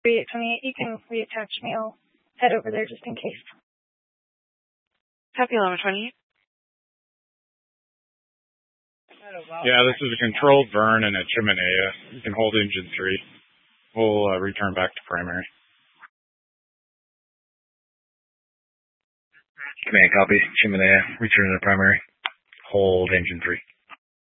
3828, you can reattach me. I'll head over there just in case. Copy 1128. Yeah, this is a controlled burn in a Chimenea. You can hold engine 3. We'll return back to primary. Command copy. Chimenea, return to primary. Hold engine 3.